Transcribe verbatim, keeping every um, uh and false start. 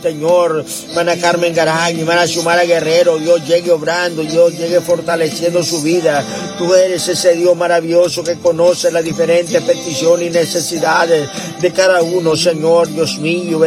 Señor, hermana Carmen Garay, hermana Xiomara Guerrero, Dios llegue obrando, Dios llegue fortaleciendo su vida. Tú eres ese Dios maravilloso que conoce las diferentes peticiones y necesidades de cada uno, Señor, Dios mío.